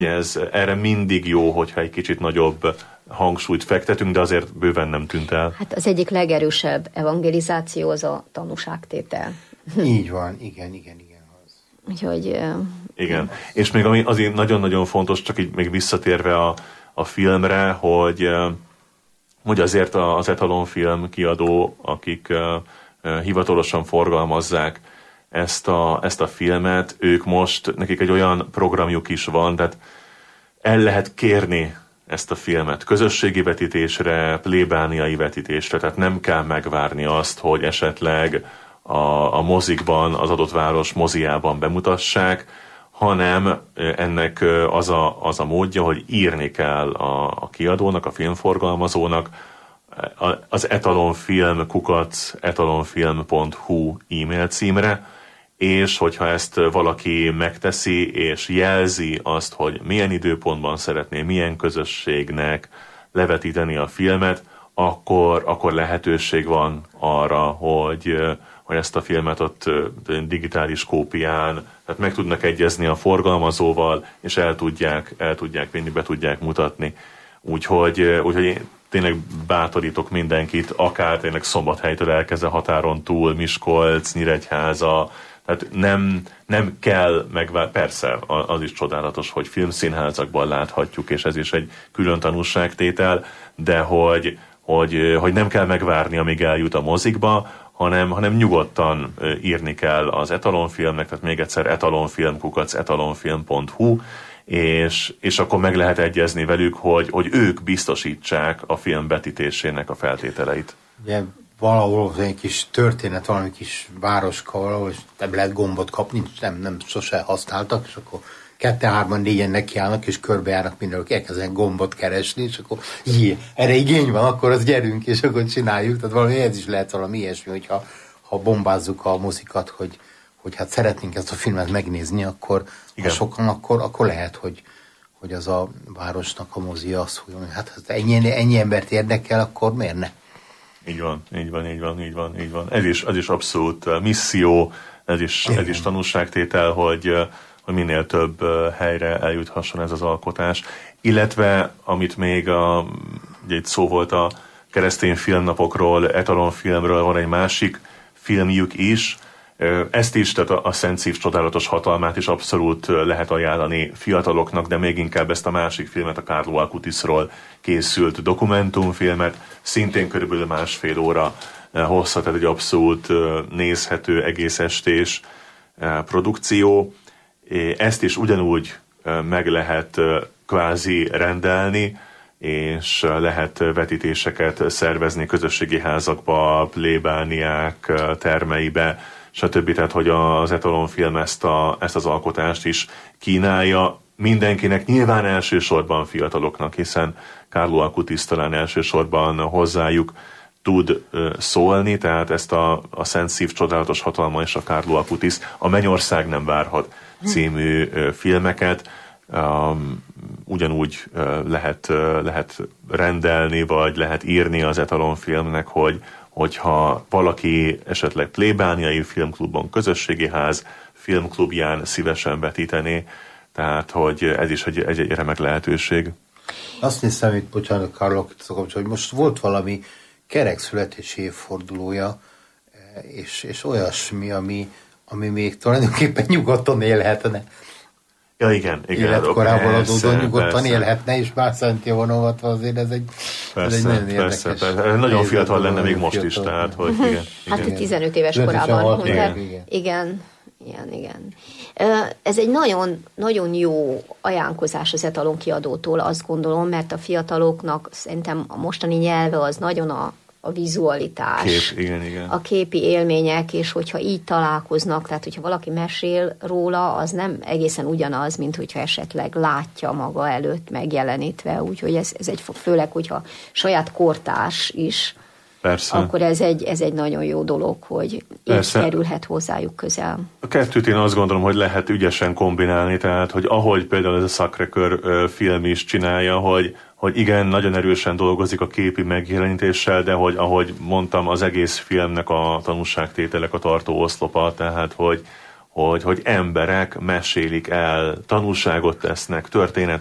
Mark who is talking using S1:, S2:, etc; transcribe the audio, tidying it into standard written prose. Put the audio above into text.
S1: Ez erre mindig jó, hogyha egy kicsit nagyobb hangsúlyt fektetünk, de azért bőven nem tűnt el.
S2: Hát az egyik legerősebb evangelizáció az a tanúságtétel.
S3: Így van, igen.
S2: Úgyhogy...
S1: Igen, és még ami azért nagyon-nagyon fontos, csak így még visszatérve a filmre, hogy azért az Etalon Film kiadó, akik hivatalosan forgalmazzák ezt a filmet, ők most, nekik egy olyan programjuk is van, tehát el lehet kérni ezt a filmet közösségi vetítésre, plébániai vetítésre, tehát nem kell megvárni azt, hogy esetleg a mozikban, az adott város moziában bemutassák, hanem ennek az a módja, hogy írni kell a kiadónak, a filmforgalmazónak, az etalonfilm@etalonfilm.hu e-mail címre, és hogyha ezt valaki megteszi, és jelzi azt, hogy milyen időpontban szeretné, milyen közösségnek levetíteni a filmet, akkor lehetőség van arra, hogy ezt a filmet ott digitális kópián, tehát meg tudnak egyezni a forgalmazóval, és el tudják vinni, be tudják mutatni. Úgyhogy én tényleg bátorítok mindenkit, akár tényleg Szombathelytől elkezdve határon túl, Miskolc, Nyíregyháza, tehát nem kell persze az is csodálatos, hogy filmszínházakban láthatjuk, és ez is egy külön tanúságtétel, de hogy nem kell megvárni, amíg eljut a mozikba, hanem nyugodtan írni kell az Etalonfilmnek, tehát még egyszer etalonfilm@etalonfilm.hu, és akkor meg lehet egyezni velük, hogy ők biztosítsák a film betítésének a feltételeit.
S3: Ugye valahol egy kis történet, valami kis városka, valahol lehet gombot kapni, nem sose használtak, és akkor 2-3-4-en nekiállnak, és körbejárnak mindenki, elkezdenek gombot keresni, és akkor erre igény van, akkor az gyerünk, és akkor csináljuk. Tehát valami ez is lehet valami ilyesmi, hogyha bombázzuk a mozikat, hogy hát szeretnénk ezt a filmet megnézni, akkor ha sokan, akkor lehet, hogy az a városnak a mozi az, hogy hát ennyi embert érdekel, akkor miért ne?
S1: Így van. Ez is abszolút misszió, ez is tanúságtétel, hogy minél több helyre eljuthasson ez az alkotás. Illetve, amit még ugye itt szó volt a keresztény filmnapokról, Etalon Filmről, van egy másik filmjük is. Ezt is, tehát a Szent Szív csodálatos hatalmát is abszolút lehet ajánlani fiataloknak, de még inkább ezt a másik filmet, a Carlo Acutisról készült dokumentumfilmet, szintén körülbelül 1,5 óra hossza, tehát egy abszolút nézhető, egész estés produkció. Ezt is ugyanúgy meg lehet kvázi rendelni, és lehet vetítéseket szervezni közösségi házakba, plébániák termeibe, stb. Tehát, hogy az Etalon Film ezt az alkotást is kínálja mindenkinek, nyilván elsősorban fiataloknak, hiszen Carlo Acutis talán elsősorban hozzájuk tud szólni, tehát ezt a Szent Szív csodálatos hatalma és a Carlo Acutis, a Mennyország nem várhat című filmeket ugyanúgy lehet rendelni, vagy lehet írni az Etalon Filmnek, hogyha valaki esetleg plébániai filmklubban, közösségi ház filmklubján szívesen vetítené, tehát hogy ez is egy remek lehetőség.
S3: Azt hiszem, hogy bocsánat, Carlo, hogy most volt valami kerek születési évfordulója, és olyasmi, ami még tulajdonképpen nyugodtan élhetne.
S1: Ja, igen.
S3: Életkorában adódóan nyugodtan élhetne, és már szentje vonogatva azért ez egy nagyon érdekes.
S1: Persze. Nagyon fiatal lenne még most is, tehát hogy igen.
S2: Hát 15 éves korában mondták. Igen. Ez egy nagyon, nagyon jó ajánlkozás az Etalon kiadótól, azt gondolom, mert a fiataloknak szerintem a mostani nyelve az nagyon a vizualitás,
S1: igen.
S2: A képi élmények, és hogyha így találkoznak, tehát hogyha valaki mesél róla, az nem egészen ugyanaz, mint hogyha esetleg látja maga előtt megjelenítve, úgyhogy ez egy, főleg, hogyha saját kortárs is,
S1: persze.
S2: Akkor ez egy nagyon jó dolog, hogy így kerülhet hozzájuk közel.
S1: A kettőt én azt gondolom, hogy lehet ügyesen kombinálni, tehát hogy ahogy például ez a Sacré-Cœur film is csinálja, hogy igen, nagyon erősen dolgozik a képi megjelenítéssel, de hogy ahogy mondtam, az egész filmnek a tanúságtételek a tartó oszlopa, tehát hogy emberek mesélik el, tanulságot tesznek,